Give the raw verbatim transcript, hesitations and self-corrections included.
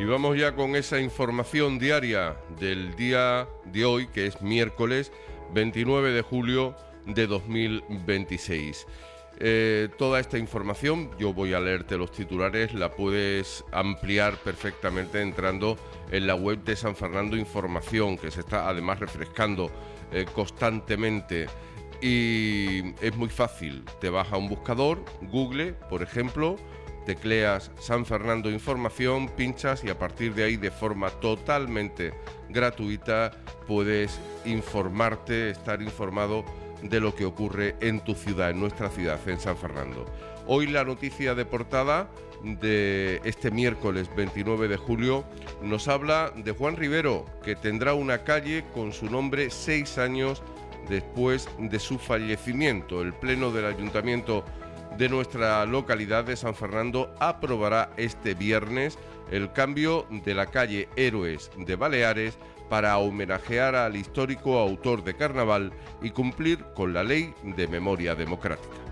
Y vamos ya con esa información diaria del día de hoy, que es miércoles veintinueve de julio de dos mil veintiséis. Eh, toda esta información, yo voy a leerte los titulares, la puedes ampliar perfectamente entrando en la web de San Fernando Información, que se está además refrescando eh, constantemente. Y es muy fácil, te vas a un buscador, Google, por ejemplo, tecleas San Fernando Información, pinchas y a partir de ahí, de forma totalmente gratuita, puedes informarte, estar informado de lo que ocurre en tu ciudad, en nuestra ciudad, en San Fernando. Hoy la noticia de portada de este miércoles veintinueve de julio nos habla de Juan Rivero, que tendrá una calle con su nombre seis años después de su fallecimiento. El Pleno del Ayuntamiento de nuestra localidad de San Fernando aprobará este viernes el cambio de la calle Héroes de Baleares para homenajear al histórico autor de carnaval y cumplir con la ley de memoria democrática.